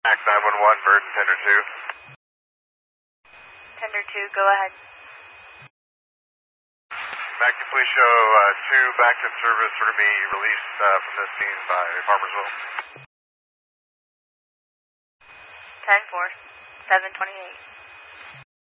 Max 911, Bird and Tender 2. Tender 2, go ahead. Max, can you please show 2 back to service or to be released from this scene by Farmersville? 10-4, 728.